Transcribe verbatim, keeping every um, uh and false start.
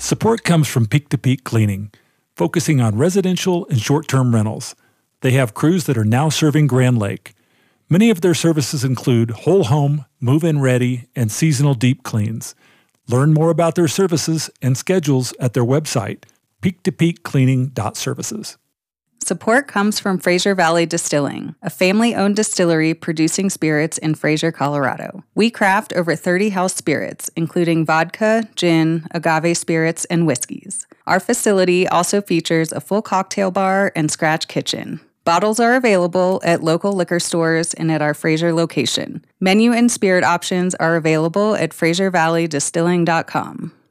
Support comes from Peak to Peak Cleaning, focusing on residential and short-term rentals. They have crews that are now serving Grand Lake. Many of their services include whole home, move-in ready, and seasonal deep cleans. Learn more about their services and schedules at their website, peak to peak cleaning dot services. Support comes from Fraser Valley Distilling, a family-owned distillery producing spirits in Fraser, Colorado. We craft over thirty house spirits, including vodka, gin, agave spirits, and whiskeys. Our facility also features a full cocktail bar and scratch kitchen. Bottles are available at local liquor stores and at our Fraser location. Menu and spirit options are available at fraser valley distilling dot com.